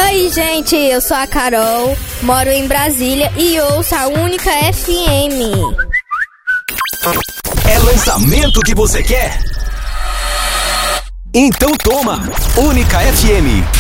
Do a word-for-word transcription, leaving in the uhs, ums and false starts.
Oi, gente, eu sou a Carol, moro em Brasília e ouço a Única F M. É lançamento que você quer? Então toma! Única F M.